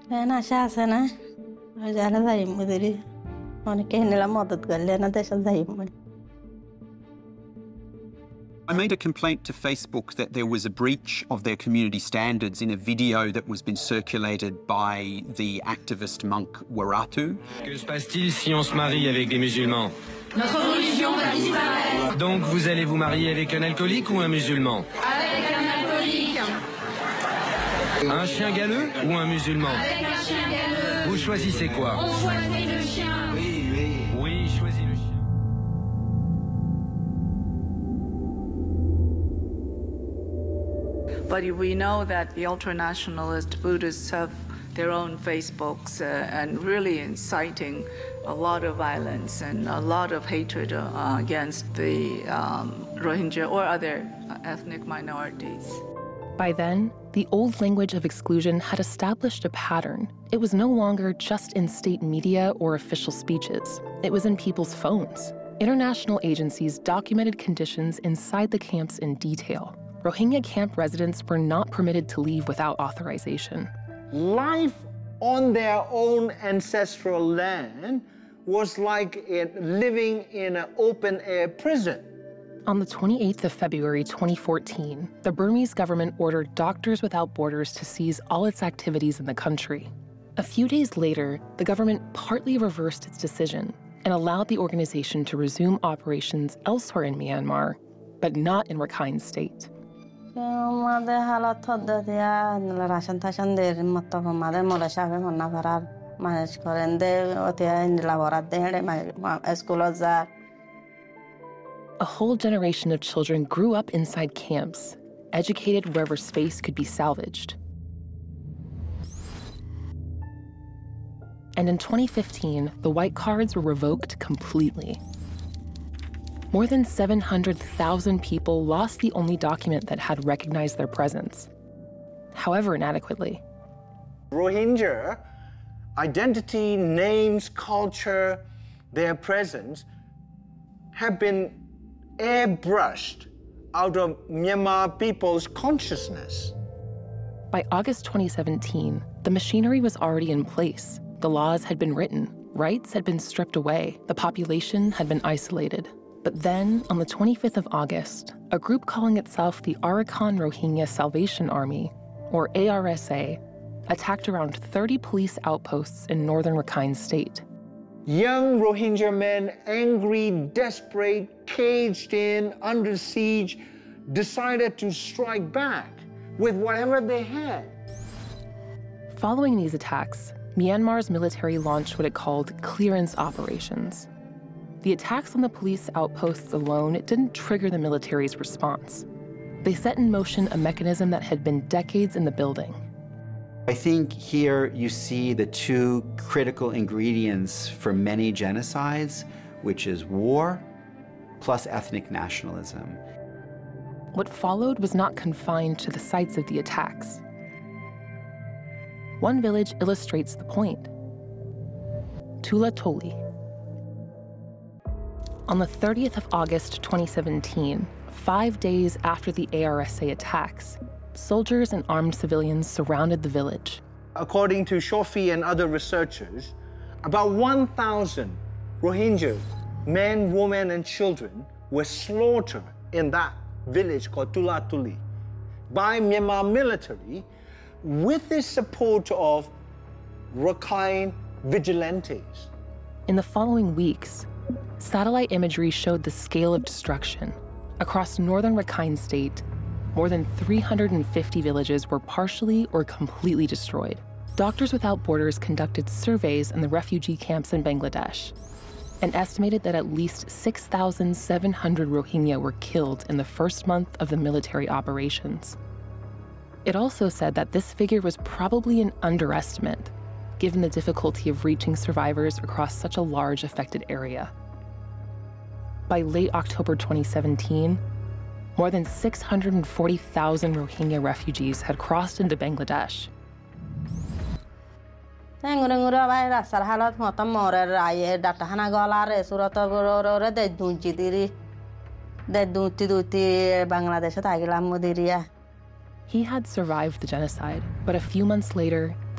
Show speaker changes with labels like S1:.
S1: أنا আশা আছে না যারা যাই মুদেরি অনেকে নিলা মদত করলে না দেশে যাই
S2: I made a complaint to Facebook that there was a breach of their community standards in a video that was been circulated by the activist monk Waratu.
S3: Que se passe-t-il si on se marie avec des musulmans?
S4: Notre religion va disparaître.
S3: Donc vous allez vous marier avec un alcoolique ou un musulman?
S4: Avec un alcoolique.
S3: Un chien galeux ou un musulman?
S4: Avec un chien galeux.
S3: Vous choisissez quoi?
S4: On choisit le chien.
S3: Oui, choisis le chien.
S5: But we know that the ultranationalist Buddhists have their own Facebooks and really inciting a lot of violence and a lot of hatred against the Rohingya or other ethnic minorities.
S6: By then, the old language of exclusion had established a pattern. It was no longer just in state media or official speeches. It was in people's phones. International agencies documented conditions inside the camps in detail. Rohingya camp residents were not permitted to leave without authorization.
S7: Life on their own ancestral land was like living in an open-air prison.
S6: On the 28th of February 2014, the Burmese government ordered Doctors Without Borders to seize all its activities in the country. A few days later, the government partly reversed its decision and allowed the organization to resume operations elsewhere in Myanmar, but not in Rakhine State.
S1: আমাদের হালত দিয়া ration টাশন দের মত আমাদের মলে সাবে মন্না ভরার মানুষ করেন দে ওতিয়া ইন্দিলা ভরার দে স্কুল যা
S6: A whole generation of children grew up inside camps, educated wherever space could be salvaged. And in 2015, the white cards were revoked completely. More than 700,000 people lost the only document that had recognized their presence, however inadequately.
S7: Rohingya identity, names, culture, their presence have been airbrushed out of Myanmar people's consciousness.
S6: By August 2017, the machinery was already in place. The laws had been written, rights had been stripped away, the population had been isolated. But then, on the 25th of August, a group calling itself the Arakan Rohingya Salvation Army, or ARSA, attacked around 30 police outposts in northern Rakhine State.
S7: Young Rohingya men, angry, desperate, caged in, under siege, decided to strike back with whatever they had.
S6: Following these attacks, Myanmar's military launched what it called clearance operations. The attacks on the police outposts alone didn't trigger the military's response. They set in motion a mechanism that had been decades in the building.
S8: I think here you see the two critical ingredients for many genocides, which is war plus ethnic nationalism.
S6: What followed was not confined to the sites of the attacks. One village illustrates the point. Tula Toli. On the 30th of August 2017, 5 days after the ARSA attacks, soldiers and armed civilians surrounded the village.
S7: According to Shofi and other researchers, about 1,000 Rohingya men, women, and children were slaughtered in that village called Tula Tuli by Myanmar military with the support of Rakhine vigilantes.
S6: In the following weeks, satellite imagery showed the scale of destruction. Across northern Rakhine State, more than 350 villages were partially or completely destroyed. Doctors Without Borders conducted surveys in the refugee camps in Bangladesh and estimated that at least 6,700 Rohingya were killed in the first month of the military operations. It also said that this figure was probably an underestimate, given the difficulty of reaching survivors across such a large affected area. By late October 2017, more than 640,000 Rohingya refugees had crossed into Bangladesh.
S1: রাস্তার হালত মতো মরের আয়ে ডাক্তারখানা গলারে সুরত দে দুঞ্চি দিরি দে দুতি বাংলাদেশে থাকিলাম মুদিরিয়া
S6: He had survived the genocide, but a few months later,